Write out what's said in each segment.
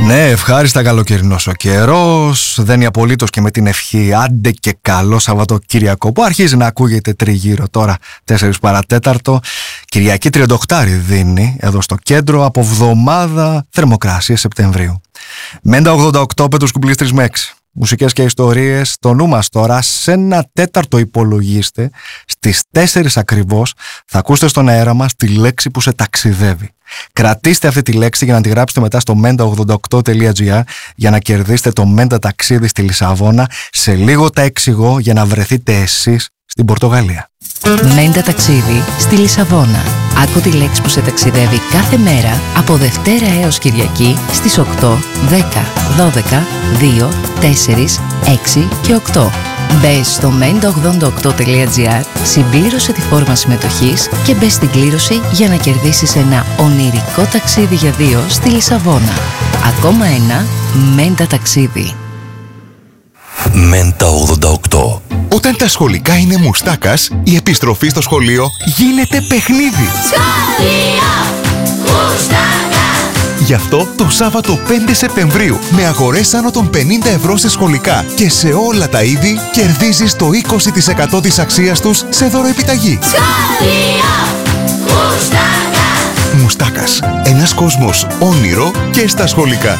Ναι, ευχάριστα καλοκαιρινός ο καιρός. Δένει απολύτως και με την ευχή άντε και καλό Σαββατοκύριακο, που αρχίζει να ακούγεται τριγύρω τώρα 4 παρατέταρτο. Κυριακή 38 δίνει εδώ στο κέντρο, από βδομάδα θερμοκρασίες Σεπτεμβρίου. Μέντα 88 πέτους κουμπλίστρις με 6. Μουσικές και ιστορίες. Το νου μας τώρα σε 1/4 υπολογίστε. Στις 4 ακριβώς θα ακούσετε στον αέρα μας τη λέξη που σε ταξιδεύει. Κρατήστε αυτή τη λέξη για να τη γράψετε μετά στο menta88.gr για να κερδίσετε το Μέντα ταξίδι στη Λισαβόνα. Σε λίγο τα εξηγώ για να βρεθείτε εσείς στην Πορτογαλία. Μέντα ταξίδι στη Λισαβόνα. Άκου τη λέξη που σε ταξιδεύει κάθε μέρα από Δευτέρα έως Κυριακή στις 8, 10, 12, 2, 4, 6 και 8. Μπες στο menta88.gr, συμπλήρωσε τη φόρμα συμμετοχής και μπες στην κλήρωση για να κερδίσεις ένα ονειρικό ταξίδι για 2 στη Λισαβόνα. Ακόμα ένα Μέντα ταξίδι. Μέντα 88. Όταν τα σχολικά είναι μουστάκας, η επιστροφή στο σχολείο γίνεται παιχνίδι. Σχολείο Μουστάκα. Γι' αυτό το Σάββατο 5 Σεπτεμβρίου, με αγορές άνω των 50 ευρώ σε σχολικά και σε όλα τα είδη, κερδίζεις το 20% της αξίας τους σε δωροεπιταγή. Σχολείο Μουστάκα. Μουστάκας. Ένας κόσμος όνειρο και στα σχολικά.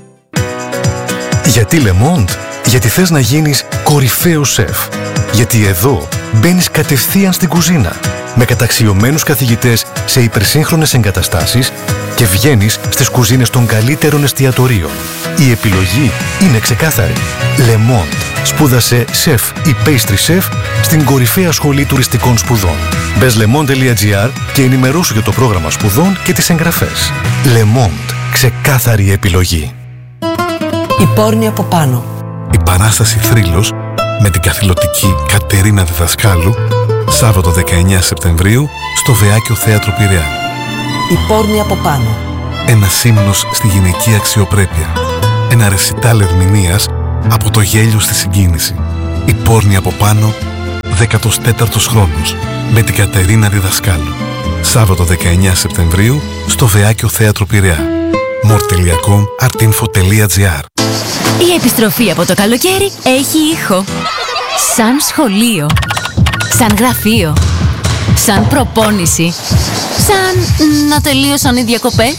Γιατί Le Monde? Γιατί θες να γίνεις κορυφαίος σεφ. Γιατί εδώ μπαίνεις κατευθείαν στην κουζίνα με καταξιωμένους καθηγητές σε υπερσύγχρονες εγκαταστάσεις και βγαίνεις στις κουζίνες των καλύτερων εστιατορίων. Η επιλογή είναι ξεκάθαρη. Le Monde. Σπούδασε σεφ ή pastry chef στην κορυφαία σχολή τουριστικών σπουδών. Μπες lemonde.gr και ενημερώσου για το πρόγραμμα σπουδών και τις εγγραφές. Le Monde. Ξεκάθαρη επιλογή. Η πόρνη από πάνω. Η παράσταση Θρύλος με την καθηλωτική Κατερίνα Διδασκάλου, Σάββατο 19 Σεπτεμβρίου στο Βεάκιο Θέατρο Πειραιά. Η πόρνη από πάνω. Ένας ύμνος στη γυναική αξιοπρέπεια. Ένα ρεσιτάλ ερμηνείας από το γέλιο στη συγκίνηση. Η πόρνη από πάνω, 14ος χρόνος, με την Κατερίνα Διδασκάλου. Σάββατο 19 Σεπτεμβρίου στο Βεάκιο Θέατρο Πειραιά. more.com.artinfo.gr. Η επιστροφή από το καλοκαίρι έχει ήχο. Σαν σχολείο. Σαν γραφείο. Σαν προπόνηση. Σαν να τελείωσαν οι διακοπές.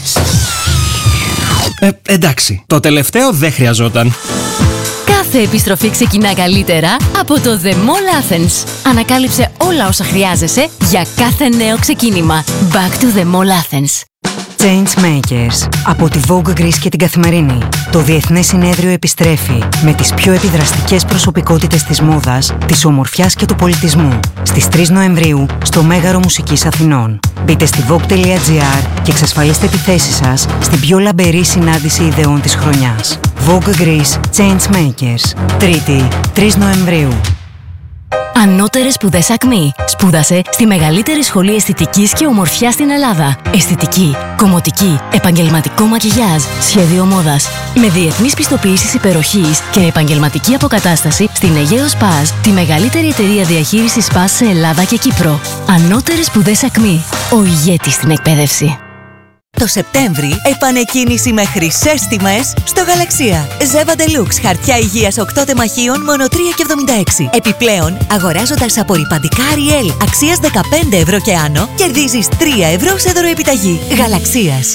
Εντάξει, το τελευταίο δεν χρειαζόταν. Κάθε επιστροφή ξεκινά καλύτερα από το The Mall Athens. Ανακάλυψε όλα όσα χρειάζεσαι για κάθε νέο ξεκίνημα. Back to the Mall Athens. Changemakers από τη Vogue Greece και την Καθημερινή. Το Διεθνές Συνέδριο επιστρέφει με τις πιο επιδραστικές προσωπικότητες της μόδας, της ομορφιάς και του πολιτισμού στις 3 Νοεμβρίου στο Μέγαρο Μουσικής Αθηνών. Μπείτε στη vogue.gr και εξασφαλίστε τη θέση σας στην πιο λαμπερή συνάντηση ιδεών της χρονιάς. Vogue Greece Changemakers. Τρίτη, 3 Νοεμβρίου. Ανώτερες σπουδές Ακμή. Σπούδασε στη μεγαλύτερη σχολή αισθητικής και ομορφιάς στην Ελλάδα. Αισθητική, κομμωτική, επαγγελματικό μακιγιάζ, σχέδιο μόδας. Με διεθνείς πιστοποιήσεις υπεροχής και επαγγελματική αποκατάσταση στην Αιγαίος Σπας, τη μεγαλύτερη εταιρεία διαχείρισης σπας σε Ελλάδα και Κύπρο. Ανώτερες σπουδές Ακμή. Ο ηγέτης στην εκπαίδευση. Το Σεπτέμβρη, επανεκκίνηση με χρυσές τιμές στο Γαλαξία. Ζέβα Deluxe, χαρτιά υγείας 8 τεμαχίων, μόνο 3,76. Επιπλέον, αγοράζοντας απορρυπαντικά Ariel αξίας 15 ευρώ και άνω, κερδίζεις 3 ευρώ σε δωροεπιταγή. Γαλαξίας.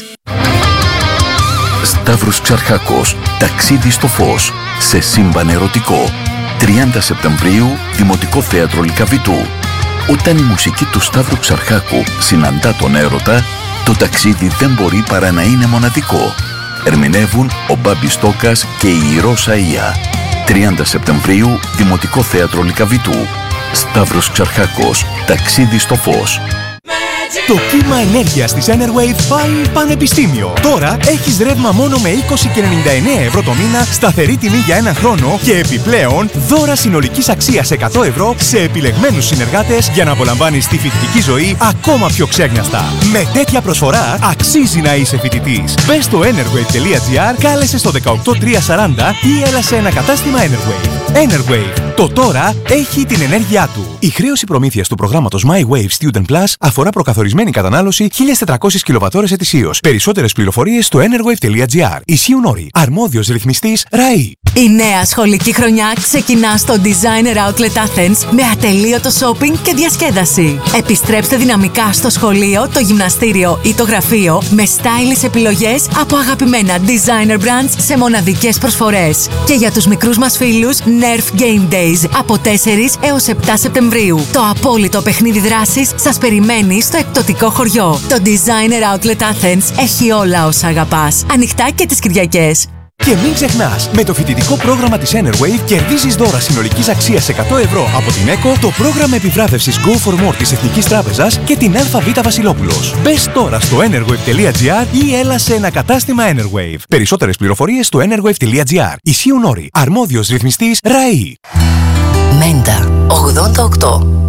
Σταύρος Ξαρχάκος, ταξίδι στο φως, σε σύμπαν ερωτικό. 30 Σεπτεμβρίου, Δημοτικό Θέατρο Λυκαβητού. Όταν η μουσική του Σταύρου Ξαρχάκου συναντά τον έρωτα, το ταξίδι δεν μπορεί παρά να είναι μοναδικό. Ερμηνεύουν ο Μπάμπης Τόκας και η Ρώσα Ία. 30 Σεπτεμβρίου, Δημοτικό Θέατρο Λυκαβητού. Σταύρος Ξαρχάκος, ταξίδι στο φως. Το κύμα ενέργειας της Enerwave πάει πανεπιστήμιο. Τώρα έχεις ρεύμα μόνο με 20,99 ευρώ το μήνα, σταθερή τιμή για 1 χρόνο και επιπλέον δώρα συνολικής αξίας 100 ευρώ σε επιλεγμένους συνεργάτες για να απολαμβάνεις τη φοιτητική ζωή ακόμα πιο ξέγνιαστα. Με τέτοια προσφορά αξίζει να είσαι φοιτητής. Μπες στο enerwave.gr, κάλεσε στο 18340 ή έλα σε ένα κατάστημα Enerwave. Enerwave. Το τώρα έχει την ενέργειά του. Η χρέωση προμήθειας του προγράμματος My Wave Student Plus αφορά προκαθορισμό Καθορισμένη κατανάλωση 1.400 κιλοβατώρες ετησίως. Περισσότερες πληροφορίες στο enerwave.gr. Ισχύουν όροι. Αρμόδιος ρυθμιστής ΡΑΗ. Η νέα σχολική χρονιά ξεκινά στο Designer Outlet Athens με ατελείωτο shopping και διασκέδαση. Επιστρέψτε δυναμικά στο σχολείο, το γυμναστήριο ή το γραφείο με stylish επιλογές από αγαπημένα designer brands σε μοναδικές προσφορές. Και για τους μικρούς μας φίλους, Nerf Game Days από 4 έως 7 Σεπτεμβρίου. Το απόλυτο παιχνίδι δράσης σας περιμένει στο εκπτωτικό χωριό. Το Designer Outlet Athens έχει όλα όσα αγαπάς. Ανοιχτά και τις Κυριακές. Και μην ξεχνάς, με το φοιτητικό πρόγραμμα της Enerwave κερδίζεις δώρα συνολικής αξίας 100 ευρώ από την ΕΚΟ, το πρόγραμμα επιβράβευσης Go for More της Εθνικής Τράπεζας και την ΑΒ Βασιλόπουλος. Μπες τώρα στο enerwave.gr ή έλα σε ένα κατάστημα Enerwave. Περισσότερες πληροφορίες στο enerwave.gr. Ισχύουν όροι. Αρμόδιος ρυθμιστής ΡΑΗ. Μέντα 88.